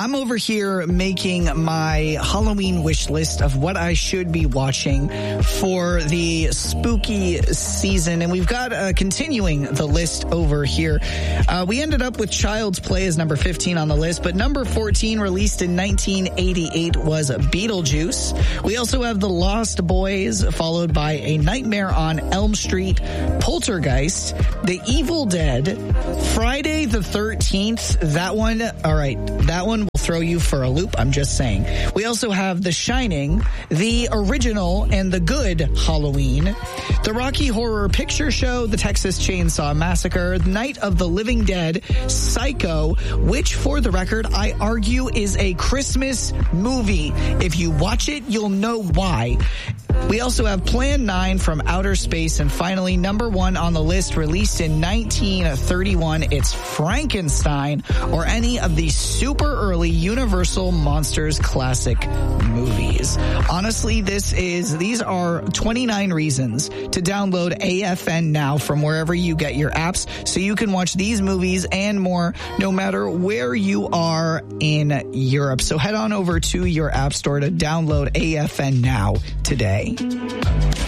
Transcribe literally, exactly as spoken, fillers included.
I'm over here making my Halloween wish list of what I should be watching for the spooky season. And we've got uh, continuing the list over here. Uh, we ended up with Child's Play as number fifteen on the list, but number fourteen, released in nineteen eighty-eight, was Beetlejuice. We also have The Lost Boys, followed by A Nightmare on Elm Street, Poltergeist, The Evil Dead, Friday the thirteenth. That one, all right, that one will throw you for a loop, I'm just saying. We also have The Shining, the original and the good Halloween, The Rocky Horror Picture Show, The Texas Chainsaw Massacre, Night of the Living Dead, Psycho, which, for the record, I argue is a Christmas movie. If you watch it, you'll know why. We also have Plan nine from Outer Space, and finally, number one on the list, released in nineteen thirty-one, it's Frankenstein, or any of the super early Universal Monsters classic movies. Honestly, this is these are twenty-nine reasons to download A F N now from wherever you get your apps, so you can watch these movies and more no matter where you are in Europe. So head on over to your app store to download A F N now today.